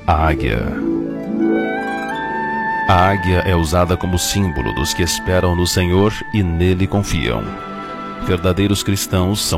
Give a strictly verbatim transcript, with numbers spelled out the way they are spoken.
A águia. A águia é usada como símbolo dos que esperam no Senhor e nele confiam. Verdadeiros cristãos são